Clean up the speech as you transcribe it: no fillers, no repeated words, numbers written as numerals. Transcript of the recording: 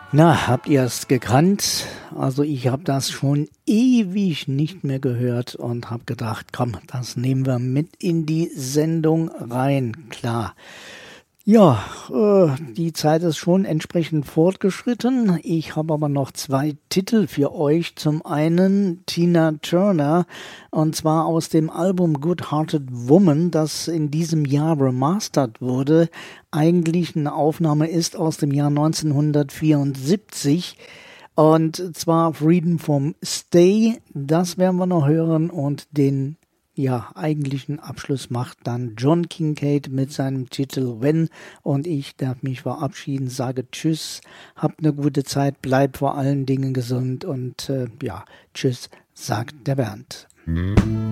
Na, habt ihr es gekannt? Also ich habe das schon ewig nicht mehr gehört und habe gedacht, komm, das nehmen wir mit in die Sendung rein. Klar. Ja, die Zeit ist schon entsprechend fortgeschritten. Ich habe aber noch zwei Titel für euch. Zum einen Tina Turner, und zwar aus dem Album Good Hearted Woman, das in diesem Jahr remastert wurde. Eigentlich eine Aufnahme ist aus dem Jahr 1974. Und zwar Freedom from Stay, das werden wir noch hören, und den eigentlichen Abschluss macht dann John Kincade mit seinem Titel When, und ich darf mich verabschieden, sage Tschüss, habt eine gute Zeit, bleibt vor allen Dingen gesund und tschüss, sagt der Bernd.